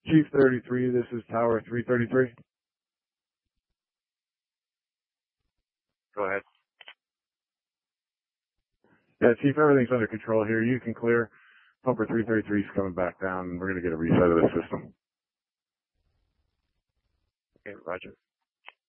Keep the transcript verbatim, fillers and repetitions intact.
Chief thirty-three, this is Tower three thirty-three. Go ahead. Yeah, Chief, everything's under control here. You can clear. Pumper three thirty-three is coming back down, and we're going to get a reset of the system. Okay, roger.